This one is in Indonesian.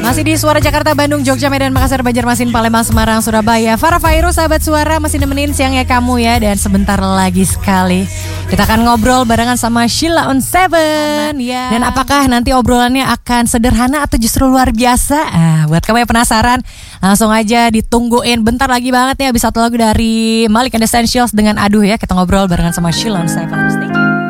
Masih di Suara Jakarta, Bandung, Jogja, Medan, Makassar, Banjarmasin, Palembang, Semarang, Surabaya. Farah Fairu, sahabat Suara, masih nemenin siangnya kamu ya. Dan sebentar lagi sekali kita akan ngobrol barengan sama Sheila on Seven ya. Dan apakah nanti obrolannya akan sederhana atau justru luar biasa? Buat kamu yang penasaran, langsung aja ditungguin. Bentar lagi banget ya, habis satu lagu dari Malik and Essentials dengan Aduh ya. Kita ngobrol barengan sama Sheila on Seven. Stay tuned.